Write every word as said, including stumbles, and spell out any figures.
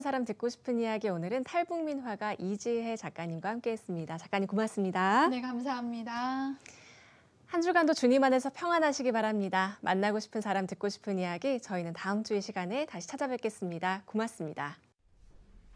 사람 듣고 싶은 이야기 오늘은 탈북민 화가 이지혜 작가님과 함께했습니다. 작가님 고맙습니다. 네, 감사합니다. 한 주간도 주님 안에서 평안하시기 바랍니다. 만나고 싶은 사람 듣고 싶은 이야기 저희는 다음 주이 시간에 다시 찾아뵙겠습니다. 고맙습니다.